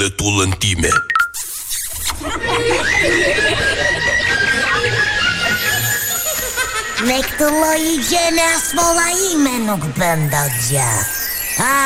tu lëntime. Me këtë lloj gjene as molla ime nuk bën dot gjë.